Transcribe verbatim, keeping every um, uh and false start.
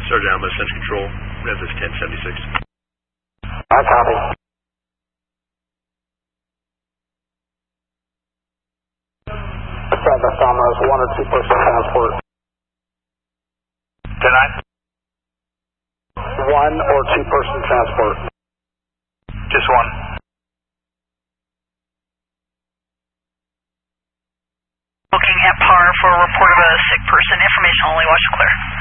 Sergeant Alma, Central Control, Memphis ten seventy-six. I copy. Southwest Alma is one or two person transport. ten nine? One or two person transport. Just one. Looking at par for a report of a sick person. Information only. Watch and clear.